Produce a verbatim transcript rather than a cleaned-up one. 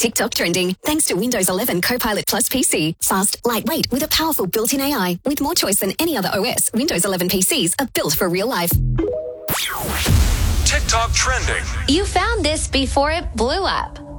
TikTok trending thanks to Windows eleven Copilot Plus P C. Fast, lightweight with a powerful built-in A I. With more choice than any other O S, Windows eleven P Cs are built for real life. TikTok trending. You found this before it blew up.